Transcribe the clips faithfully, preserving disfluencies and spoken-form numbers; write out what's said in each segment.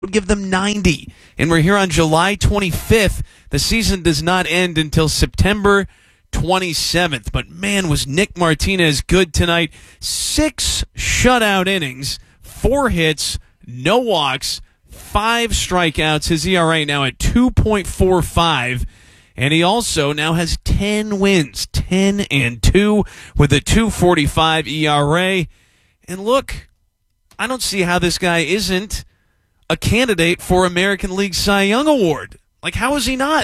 would give them ninety. And we're here on July twenty-fifth. The season does not end until September twenty-seventh. But man, was Nick Martinez good tonight. Six shutout innings, four hits, no walks, five strikeouts. His E R A now at two point four five. And he also now has ten wins, ten and two with a two forty-five E R A. And look, I don't see how this guy isn't a candidate for American League Cy Young Award. Like, how is he not?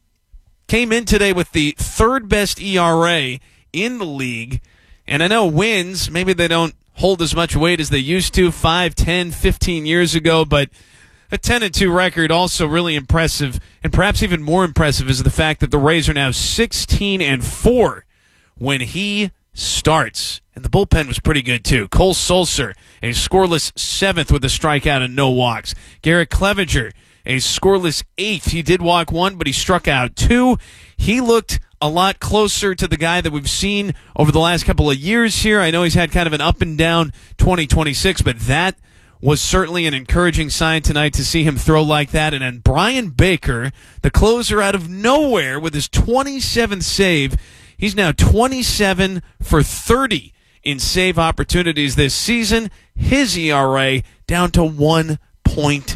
Came in today with the third best E R A in the league. And I know wins, maybe they don't hold as much weight as they used to five, ten, fifteen years ago, but a ten and two record also really impressive. And perhaps even more impressive is the fact that the Rays are now sixteen and four when he starts. And the bullpen was pretty good, too. Cole Sulser, a scoreless seventh with a strikeout and no walks. Garrett Clevenger, a scoreless eighth. He did walk one, but he struck out two. He looked a lot closer to the guy that we've seen over the last couple of years here. I know he's had kind of an up and down twenty twenty-six, but that was certainly an encouraging sign tonight to see him throw like that. And then Brian Baker, the closer out of nowhere with his twenty-seventh save. He's now twenty-seven for thirty in save opportunities this season. His E R A down to one point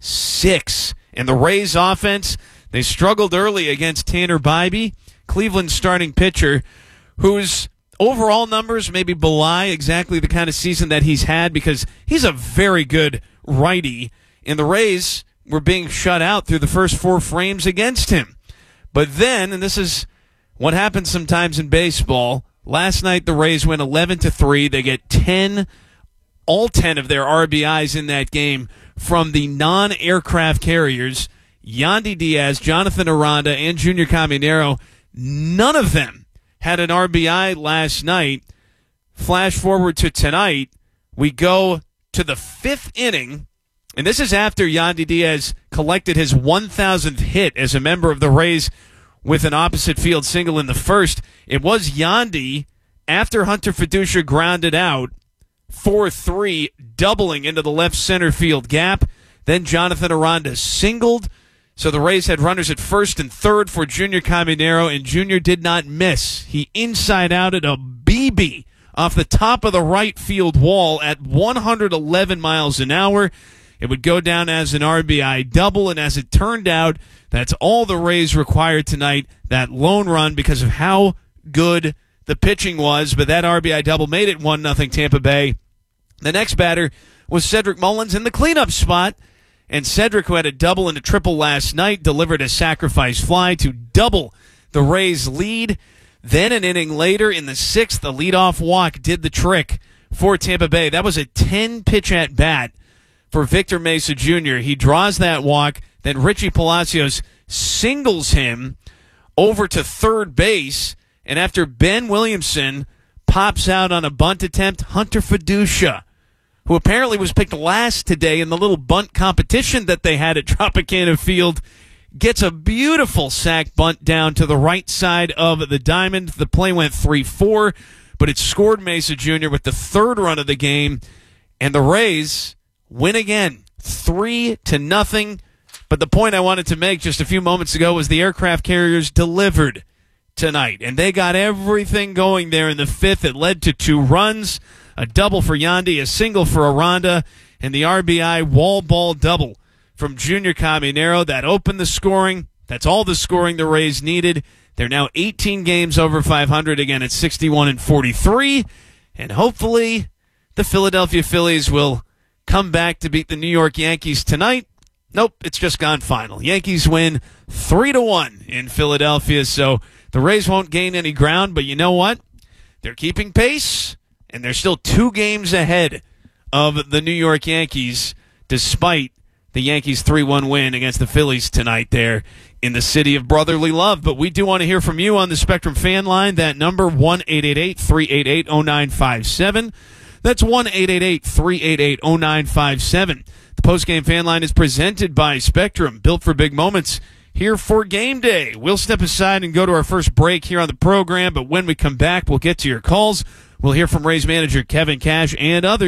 six. And the Rays offense, they struggled early against Tanner Bybee, Cleveland's starting pitcher, whose overall numbers maybe belie exactly the kind of season that he's had because he's a very good righty. And the Rays were being shut out through the first four frames against him. But then, and this is what happens sometimes in baseball, last night the Rays went eleven to three. They get ten, all ten of their R B Is in that game from the non-aircraft carriers, Yandy Diaz, Jonathan Aranda, and Junior Caminero. None of them had an R B I last night. Flash forward to tonight. We go to the fifth inning, and this is after Yandy Diaz collected his one thousandth hit as a member of the Rays with an opposite field single in the first. It was Yandy, after Hunter Fiducia grounded out, four three, doubling into the left center field gap. Then Jonathan Aranda singled. So the Rays had runners at first and third for Junior Caminero, and Junior did not miss. He inside-outed a B B off the top of the right field wall at one hundred eleven miles an hour. It would go down as an R B I double, and as it turned out, that's all the Rays required tonight, that lone run, because of how good the pitching was. But that R B I double made it one nothing Tampa Bay. The next batter was Cedric Mullins in the cleanup spot. And Cedric, who had a double and a triple last night, delivered a sacrifice fly to double the Rays' lead. Then an inning later, in the sixth, the leadoff walk did the trick for Tampa Bay. That was a ten-pitch at-bat for Victor Mesa Junior He draws that walk. Then Richie Palacios singles him over to third base. And after Ben Williamson pops out on a bunt attempt, Hunter Fiducia, who apparently was picked last today in the little bunt competition that they had at Tropicana Field, gets a beautiful sac bunt down to the right side of the diamond. The play went three four, but it scored Mesa Junior with the third run of the game. And the Rays win again, three to nothing. But the point I wanted to make just a few moments ago was the aircraft carriers delivered tonight. And they got everything going there in the fifth. It led to two runs, a double for Yandy, a single for Aranda, and the R B I wall ball double from Junior Caminero. That opened the scoring. That's all the scoring the Rays needed. They're now eighteen games over five hundred, again at sixty-one and forty-three. And hopefully the Philadelphia Phillies will come back to beat the New York Yankees tonight. Nope, it's just gone final. Yankees win three to one in Philadelphia, so the Rays won't gain any ground, but you know what? They're keeping pace, and they're still two games ahead of the New York Yankees, despite the Yankees' three one win against the Phillies tonight there in the city of brotherly love. But we do want to hear from you on the Spectrum fan line. That number, one eight eight eight, three eight eight, zero nine five seven. That's one eight eight eight, three eight eight, zero nine five seven. The postgame fan line is presented by Spectrum, built for big moments, here for game day. We'll step aside and go to our first break here on the program, but when we come back, we'll get to your calls. We'll hear from Rays manager Kevin Cash and others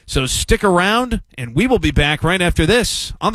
So stick around, and we will be back right after this on the